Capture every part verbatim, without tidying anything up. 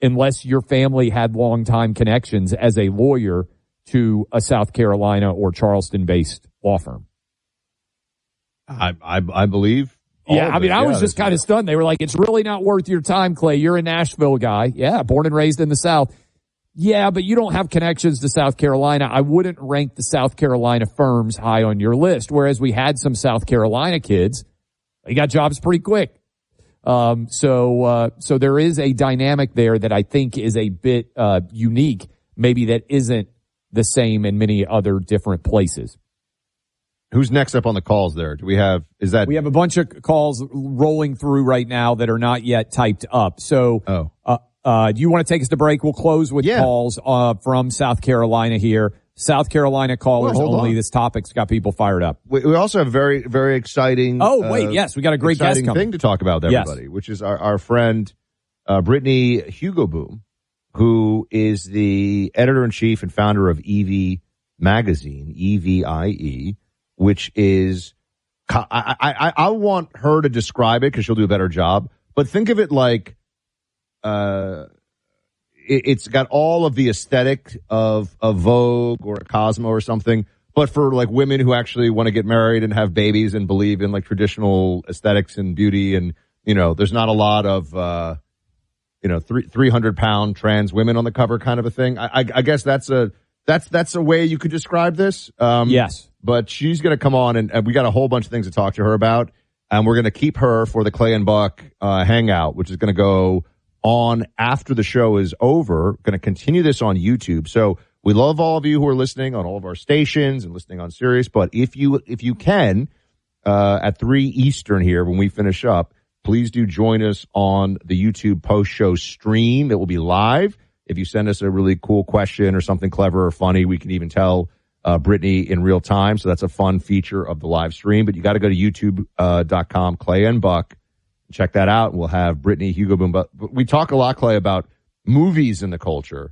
unless your family had long-time connections as a lawyer to a South Carolina or Charleston-based law firm. I I, I believe. Yeah, I mean, I yeah, was just kind of stunned. They were like, it's really not worth your time, Clay. You're a Nashville guy. Yeah, born and raised in the South. Yeah, but you don't have connections to South Carolina. I wouldn't rank the South Carolina firms high on your list, whereas we had some South Carolina kids. They got jobs pretty quick. Um, so, uh, so there is a dynamic there that I think is a bit, uh, unique, maybe that isn't the same in many other different places. Who's next up on the calls there? Do we have, is that? We have a bunch of calls rolling through right now that are not yet typed up. So, oh. uh, uh, do you want to take us to break? We'll close with yeah. calls, uh, from South Carolina here. South Carolina callers well, only. On. This topic's got people fired up. We, we also have very, very exciting. Oh, wait, uh, yes. We got a great guest coming. thing to talk about with everybody, yes. which is our, our friend, uh, Brittany Hugoboom, who is the editor-in-chief and founder of Evie Magazine, E V I E, which is, I, I, I want her to describe it because she'll do a better job, but think of it like, uh, it, it's got all of the aesthetic of a Vogue or a Cosmo or something, but for like women who actually want to get married and have babies and believe in like traditional aesthetics and beauty. And, you know, there's not a lot of, uh, you know, three, three hundred pound trans women on the cover kind of a thing. I, I, I guess that's a, that's, that's a way you could describe this. Um, yes. But she's going to come on and, and we got a whole bunch of things to talk to her about. And we're going to keep her for the Clay and Buck, uh, hangout, which is going to go on after the show is over. Going to continue this on YouTube. So we love all of you who are listening on all of our stations and listening on Sirius. But if you, if you can, uh, at three Eastern here, when we finish up, please do join us on the YouTube post-show stream. It will be live. If you send us a really cool question or something clever or funny, we can even tell uh, Brittany in real time. So that's a fun feature of the live stream. But you got to go to youtube dot com, uh, Clay and Buck. Check that out. We'll have Brittany Hugoboom. But we talk a lot, Clay, about movies in the culture.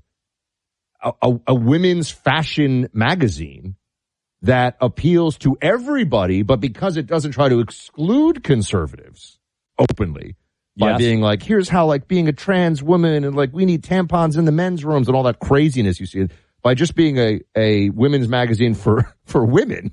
A, a, a women's fashion magazine that appeals to everybody, but because it doesn't try to exclude conservatives openly by yes. being like, here's how like being a trans woman and like we need tampons in the men's rooms and all that craziness you see. By just being a, a women's magazine for, for women,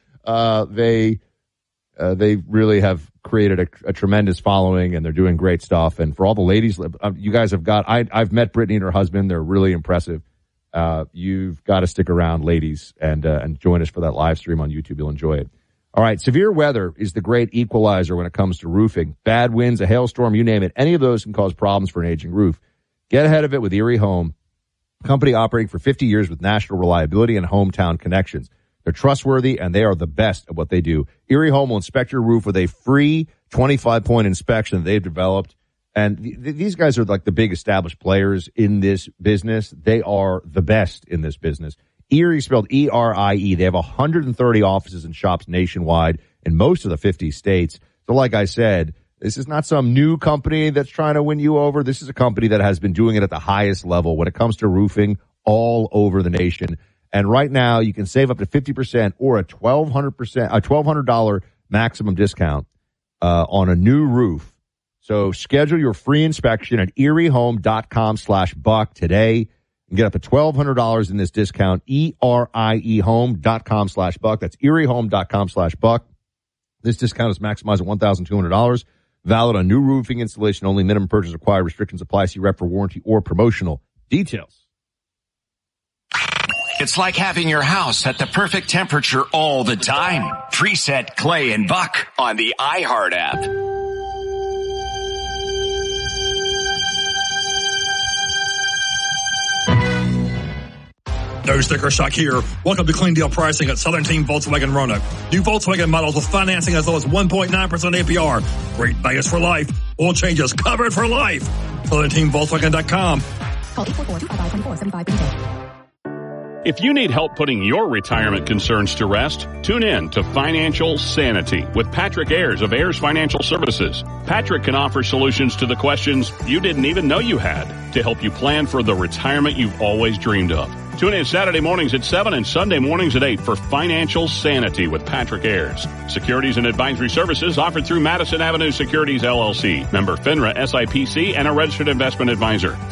uh, they, uh, they really have created a, a tremendous following and they're doing great stuff. And for all the ladies, uh, you guys have got, I, I've met Brittany and her husband. They're really impressive. Uh, you've got to stick around, ladies, and, uh, and join us for that live stream on YouTube. You'll enjoy it. All right, severe weather is the great equalizer when it comes to roofing. Bad winds, a hailstorm, you name it. Any of those can cause problems for an aging roof. Get ahead of it with Erie Home, a company operating for fifty years with national reliability and hometown connections. They're trustworthy, and they are the best at what they do. Erie Home will inspect your roof with a free twenty-five point inspection that they've developed. And th- these guys are like the big established players in this business. They are the best in this business. Erie spelled E R I E. They have one hundred thirty offices and shops nationwide in most of the fifty states. So like I said, this is not some new company that's trying to win you over. This is a company that has been doing it at the highest level when it comes to roofing all over the nation. And right now you can save up to fifty percent or a twelve hundred percent, a twelve hundred dollars maximum discount, uh, on a new roof. So schedule your free inspection at eriehome.com slash buck today. And get up to twelve hundred dollars in this discount, E R I E home.com slash buck. That's eriehome.com slash buck. This discount is maximized at one thousand two hundred dollars. Valid on new roofing installation only. Minimum purchase required. Restrictions apply. See rep for warranty or promotional details. It's like having your house at the perfect temperature all the time. Preset Clay and Buck on the iHeart app. No sticker shock here. Welcome to clean deal pricing at Southern Team Volkswagen Roanoke. New Volkswagen models with financing as low as one point nine percent A P R. Great bias for life. Oil changes covered for life. Southern Team Volkswagen dot com. Call eight four four, two five five, two four seven five. If you need help putting your retirement concerns to rest, tune in to Financial Sanity with Patrick Ayers of Ayers Financial Services. Patrick can offer solutions to the questions you didn't even know you had to help you plan for the retirement you've always dreamed of. Tune in Saturday mornings at seven and Sunday mornings at eight for Financial Sanity with Patrick Ayers. Securities and advisory services offered through Madison Avenue Securities, L L C. Member FINRA S I P C and a registered investment advisor.